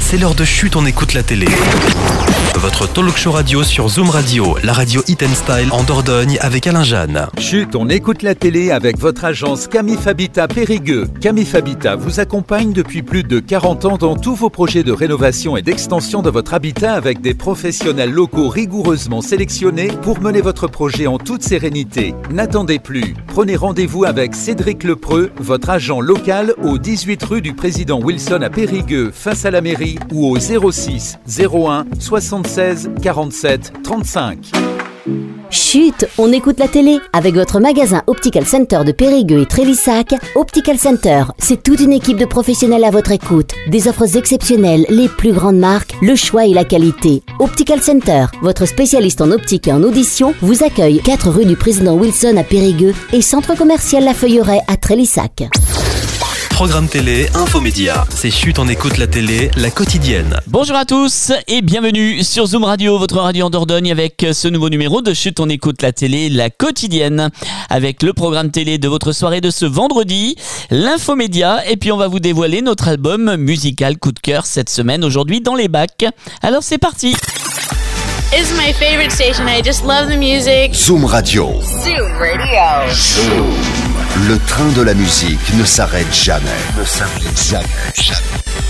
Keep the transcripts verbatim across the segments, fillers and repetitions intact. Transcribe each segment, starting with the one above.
c'est l'heure de Chut, on écoute la télé. Votre talk show radio sur Zoom Radio, la radio Hit and Style en Dordogne avec Alain Jeanne. Chut, on écoute la télé avec votre agence Camif Habitat Périgueux. Camif Habitat vous accompagne depuis plus de quarante ans dans tous vos projets de rénovation et d'extension de votre habitat avec des professionnels locaux rigoureusement sélectionnés pour mener votre projet en toute sérénité. N'attendez plus. Prenez rendez-vous avec Cédric Lepreux, votre agent local au dix-huit rue du Président Wilson à Périgueux, face à la mairie, ou au zéro six zéro un soixante-seize quarante-sept trente-cinq. Chut, on écoute la télé avec votre magasin Optical Center de Périgueux et Trélissac. Optical Center, c'est toute une équipe de professionnels à votre écoute. Des offres exceptionnelles, les plus grandes marques, le choix et la qualité. Optical Center, votre spécialiste en optique et en audition, vous accueille quatre rue du Président Wilson à Périgueux et centre commercial La Feuilleraie à Trélissac. Programme télé, infomédia. C'est Chut, on écoute la télé, la quotidienne. Bonjour à tous et bienvenue sur Zoom Radio, votre radio en Dordogne avec ce nouveau numéro de Chut, on écoute la télé, la quotidienne. Avec le programme télé de votre soirée de ce vendredi, l'infomédia. Et puis on va vous dévoiler notre album musical coup de cœur cette semaine, aujourd'hui dans les bacs. Alors c'est parti. It's my favorite station. I just love the music. Zoom Radio. Zoom Radio. Zoom. Le train de la musique ne s'arrête jamais. Ne s'arrête jamais. Jamais.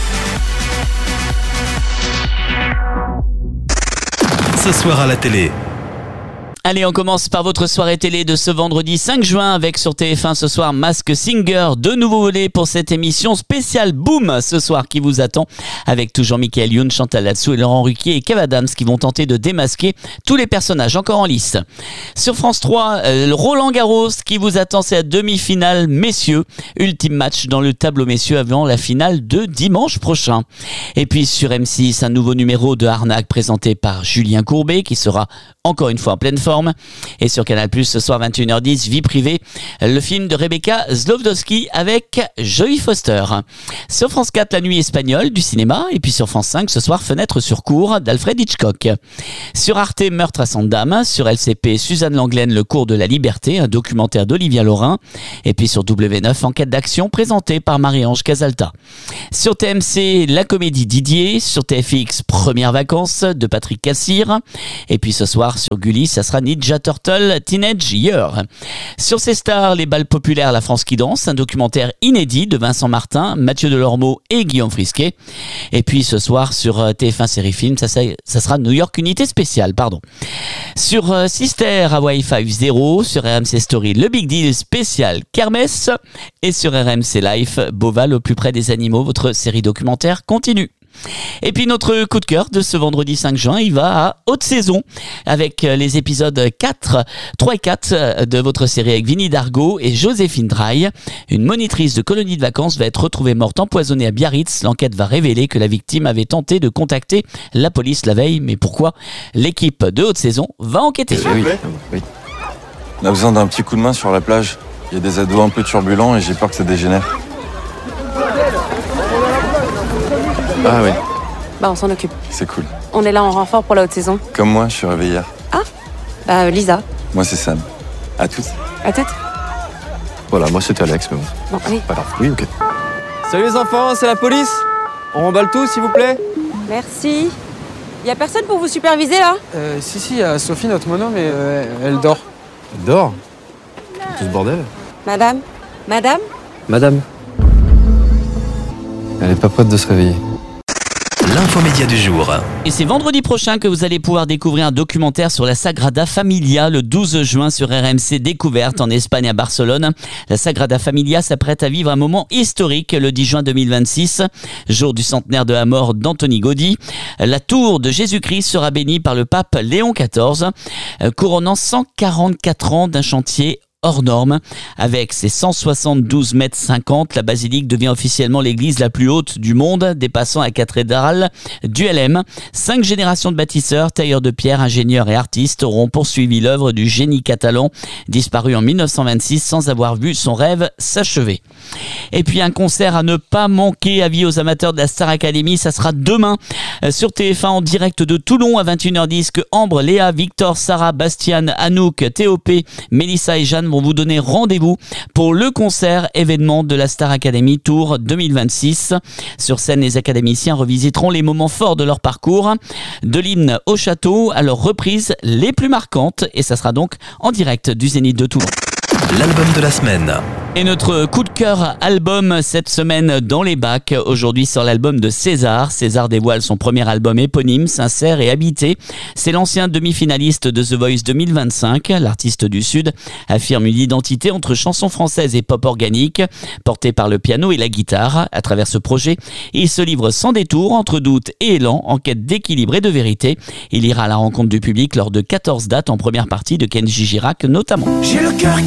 Ce soir à la télé. Allez, on commence par votre soirée télé de ce vendredi cinq juin avec sur T F un ce soir Mask Singer, deux nouveaux volets pour cette émission spéciale Boom ce soir qui vous attend avec toujours Michael Youn, Chantal Latsou et Laurent Ruquier et Kev Adams qui vont tenter de démasquer tous les personnages encore en lice. Sur France trois, euh, Roland Garros qui vous attend, c'est la demi-finale messieurs, ultime match dans le tableau messieurs avant la finale de dimanche prochain. Et puis sur M six, un nouveau numéro de Arnaque présenté par Julien Courbet qui sera encore une fois en pleine forme. Et sur Canal+, ce soir vingt et une heures dix, Vie privée, le film de Rebecca Zlotowski avec Jodie Foster. Sur France quatre, la nuit espagnole du cinéma. Et puis sur France cinq, ce soir, Fenêtre sur cour d'Alfred Hitchcock. Sur Arte, Meurtre à Sandam. Sur L C P, Suzanne Langlaine, Le cours de la liberté, un documentaire d'Olivia Laurin. Et puis sur W neuf, Enquête d'action présentée par Marie-Ange Casalta. Sur T M C, la comédie Didier. Sur T F X, Premières vacances de Patrick Cassir. Et puis ce soir, sur Gulli, ça sera Ninja Turtle Teenage Year. Sur ces stars, les balles populaires, La France qui danse, un documentaire inédit de Vincent Martin, Mathieu Delormeau et Guillaume Frisquet. Et puis ce soir sur T F un Série Film, ça, ça, ça sera New York Unité Spéciale, pardon. Sur euh, Sister, Hawaii cinq-zéro, sur R M C Story, le Big Deal spécial Kermesse, et sur R M C Life, Beauval au plus près des animaux, votre série documentaire continue. Et puis notre coup de cœur de ce vendredi cinq juin, il va à Haute Saison avec les épisodes quatre, trois et quatre de votre série avec Vinnie Dargaud et Joséphine Draille. Une monitrice de colonie de vacances va être retrouvée morte empoisonnée à Biarritz. L'enquête va révéler que la victime avait tenté de contacter la police la veille. Mais pourquoi? L'équipe de Haute Saison va enquêter. Euh, oui, oui. On a besoin d'un petit coup de main sur la plage. Il y a des ados un peu turbulents et j'ai peur que ça dégénère. Ah oui. Bah on s'en occupe. C'est cool. On est là en renfort pour la haute saison. Comme moi, je suis réveillé hier. Ah Bah euh, Lisa. Moi c'est Sam. À toutes. À tête. Voilà, moi c'était Alex, mais bon. Bon, allez. Pas grave. Oui, ok. Salut les enfants, c'est la police. On remballe tout, s'il vous plaît. Merci. Y a personne pour vous superviser là? Euh, si, si, y a Sophie, notre mono, mais euh, elle dort. Elle dort? Tout ce bordel? Madame Madame Madame. Elle est pas prête de se réveiller. L'infomédia du jour. Et c'est vendredi prochain que vous allez pouvoir découvrir un documentaire sur la Sagrada Familia le douze juin sur R M C Découverte en Espagne à Barcelone. La Sagrada Familia s'apprête à vivre un moment historique le dix juin deux mille vingt-six, jour du centenaire de la mort d'Antoni Gaudí. La tour de Jésus-Christ sera bénie par le pape Léon quatorze, couronnant cent quarante-quatre ans d'un chantier hors norme. Avec ses cent soixante-douze mètres cinquante, la basilique devient officiellement l'église la plus haute du monde, dépassant la cathédrale du L M. Cinq générations de bâtisseurs, tailleurs de pierre, ingénieurs et artistes auront poursuivi l'œuvre du génie catalan, disparu en mille neuf cent vingt-six sans avoir vu son rêve s'achever. Et puis un concert à ne pas manquer, avis aux amateurs de la Star Academy, ça sera demain sur T F un en direct de Toulon à vingt et une heures dix que Ambre, Léa, Victor, Sarah, Bastian, Anouk, T O P, Mélissa et Jeanne vont vous donner rendez-vous pour le concert événement de la Star Academy Tour deux mille vingt-six. Sur scène, les académiciens revisiteront les moments forts de leur parcours, de l'hymne au château à leurs reprises les plus marquantes, et ça sera donc en direct du Zénith de Toulon. L'album de la semaine. Et notre coup de cœur album cette semaine dans les bacs. Aujourd'hui sur l'album de César. César dévoile son premier album éponyme, sincère et habité. C'est l'ancien demi-finaliste de The Voice deux mille vingt-cinq. L'artiste du Sud affirme une identité entre chansons françaises et pop organique, portée par le piano et la guitare. À travers ce projet, il se livre sans détour, entre doute et élan, en quête d'équilibre et de vérité. Il ira à la rencontre du public lors de quatorze dates en première partie de Kenji Girac notamment. J'ai le cœur